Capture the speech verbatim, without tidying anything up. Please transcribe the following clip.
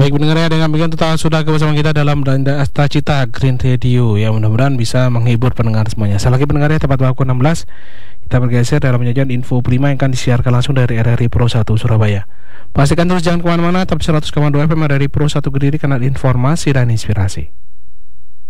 Baik pendengar ya, dengan demikian total sudah bersama kita dalam Danda Asta Cita Green Radio yang mudah-mudahan bisa menghibur pendengar semuanya. Sekali lagi pendengar ya, tepat pukul enam belas kita bergeser dalam penyajian Info Prima yang akan disiarkan langsung dari R R I Pro satu Surabaya. Pastikan terus jangan kemana-mana, tetap seratus koma dua F M dari Pro satu Kediri, kanal informasi dan inspirasi.